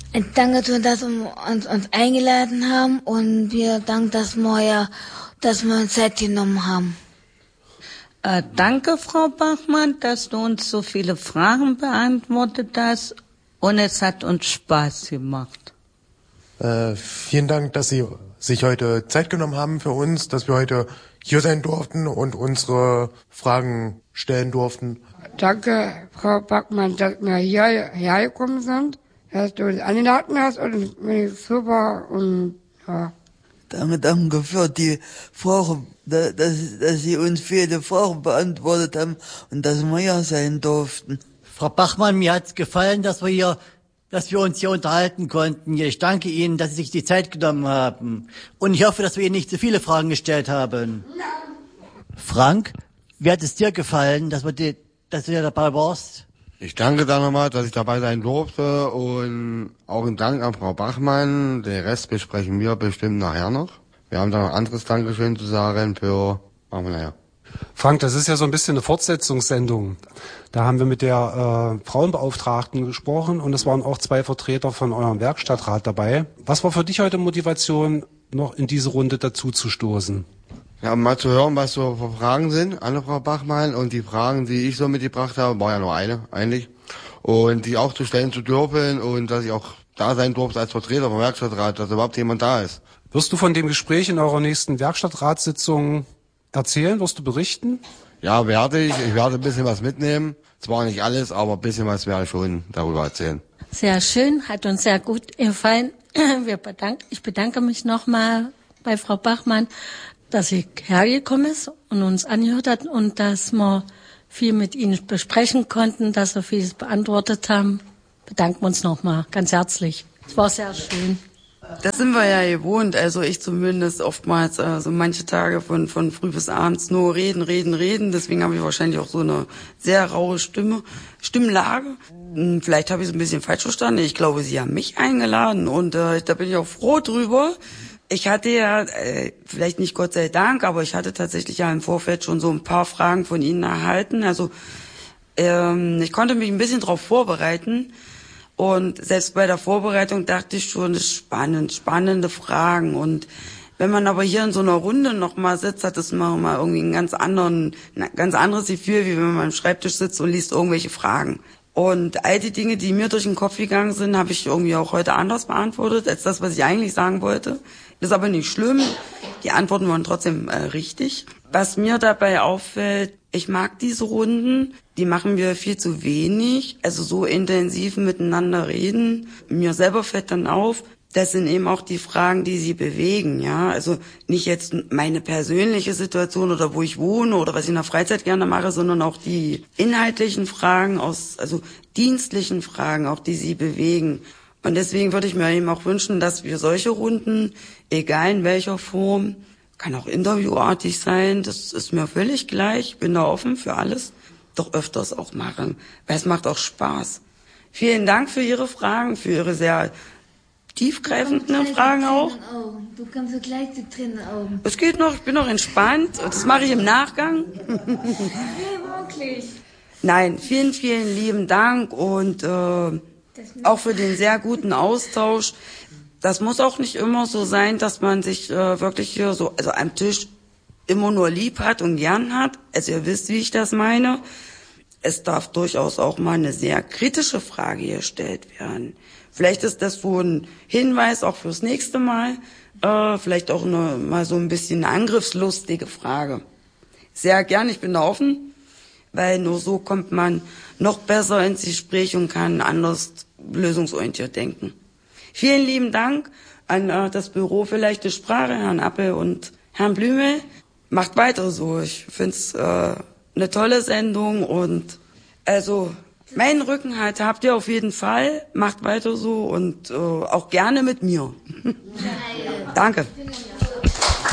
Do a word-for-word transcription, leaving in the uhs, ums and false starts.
Danke, dass Sie uns, uns eingeladen haben und wir danken, dass wir, ja, dass wir uns Zeit genommen haben. Äh, danke, Frau Bachmann, dass du uns so viele Fragen beantwortet hast und es hat uns Spaß gemacht. Äh, vielen Dank, dass Sie sich heute Zeit genommen haben für uns, dass wir heute hier sein durften und unsere Fragen stellen durften. Danke, Frau Bachmann, dass wir hier hergekommen sind, dass du uns eingeladen hast und das finde ich super und ja. Danke, danke für die Fragen, dass, dass Sie uns viele Fragen beantwortet haben und dass wir hier sein durften. Frau Bachmann, mir hat's gefallen, dass wir hier, dass wir uns hier unterhalten konnten. Ich danke Ihnen, dass Sie sich die Zeit genommen haben. Und ich hoffe, dass wir Ihnen nicht zu viele Fragen gestellt haben. Frank, wie hat es dir gefallen, dass, wir die, dass du hier dabei warst? Ich danke da nochmal, dass ich dabei sein durfte und auch ein Dank an Frau Bachmann. Den Rest besprechen wir bestimmt nachher noch. Wir haben da noch anderes Dankeschön zu sagen für, machen wir nachher. Frank, das ist ja so ein bisschen eine Fortsetzungssendung. Da haben wir mit der äh, Frauenbeauftragten gesprochen und es waren auch zwei Vertreter von eurem Werkstattrat dabei. Was war für dich heute Motivation, noch in diese Runde dazu zu stoßen? Ja, mal zu hören, was so für Fragen sind an Frau Bachmann und die Fragen, die ich so mitgebracht habe, war ja nur eine eigentlich. Und die auch zu stellen zu dürfen und dass ich auch da sein durfte als Vertreter vom Werkstattrat, dass überhaupt jemand da ist. Wirst du von dem Gespräch in eurer nächsten Werkstattratssitzung erzählen? Wirst du berichten? Ja, werde ich. Ich werde ein bisschen was mitnehmen. Zwar nicht alles, aber ein bisschen was werde ich schon darüber erzählen. Sehr schön, hat uns sehr gut gefallen. Wir bedank, ich bedanke mich nochmal bei Frau Bachmann, dass sie hergekommen ist und uns angehört hat und dass wir viel mit Ihnen besprechen konnten, dass wir vieles beantwortet haben. Bedanken wir uns nochmal ganz herzlich. Es war sehr schön. Das sind wir ja gewohnt, also ich zumindest oftmals, also manche Tage von von früh bis abends nur reden, reden, reden. Deswegen habe ich wahrscheinlich auch so eine sehr raue Stimme, Stimmlage. Vielleicht habe ich es ein bisschen falsch verstanden. Ich glaube, Sie haben mich eingeladen und äh, da bin ich auch froh drüber. Ich hatte ja, äh, vielleicht nicht Gott sei Dank, aber ich hatte tatsächlich ja im Vorfeld schon so ein paar Fragen von Ihnen erhalten. Also ähm, ich konnte mich ein bisschen darauf vorbereiten. Und selbst bei der Vorbereitung dachte ich schon, das ist spannend, spannende Fragen. Und wenn man aber hier in so einer Runde nochmal sitzt, hat das mal, mal irgendwie einen ganz anderen, ein ganz anderes Gefühl, wie wenn man am Schreibtisch sitzt und liest irgendwelche Fragen. Und all die Dinge, die mir durch den Kopf gegangen sind, habe ich irgendwie auch heute anders beantwortet, als das, was ich eigentlich sagen wollte. Das ist aber nicht schlimm. Die Antworten waren trotzdem äh, richtig. Was mir dabei auffällt, ich mag diese Runden, die machen wir viel zu wenig, also so intensiv miteinander reden. Mir selber fällt dann auf, das sind eben auch die Fragen, die sie bewegen, ja. Also nicht jetzt meine persönliche Situation oder wo ich wohne oder was ich in der Freizeit gerne mache, sondern auch die inhaltlichen Fragen aus, also dienstlichen Fragen, auch die sie bewegen. Und deswegen würde ich mir eben auch wünschen, dass wir solche Runden, egal in welcher Form, kann auch interviewartig sein, das ist mir völlig gleich, bin da offen für alles, doch öfters auch machen, weil es macht auch Spaß. Vielen Dank für Ihre Fragen, für Ihre sehr tiefgreifenden Fragen auch. Du kommst so gleich zu Tränen in den Augen. Es geht noch, ich bin noch entspannt, das mache ich im Nachgang. Nee, wirklich. Nein, vielen, vielen lieben Dank und äh, auch für den sehr guten Austausch. Das muss auch nicht immer so sein, dass man sich äh, wirklich hier so, also am Tisch immer nur lieb hat und gern hat. Also ihr wisst, wie ich das meine. Es darf durchaus auch mal eine sehr kritische Frage gestellt werden. Vielleicht ist das so ein Hinweis auch fürs nächste Mal. Äh, vielleicht auch eine, mal so ein bisschen eine angriffslustige Frage. Sehr gern, ich bin da offen, weil nur so kommt man noch besser ins Gespräch und kann anders lösungsorientiert denken. Vielen lieben Dank an äh, das Büro für leichte Sprache, Herrn Appel und Herrn Blümel. Macht weiter so. Ich finde es äh, eine tolle Sendung und also meinen Rücken halt habt ihr auf jeden Fall. Macht weiter so und äh, auch gerne mit mir. Danke.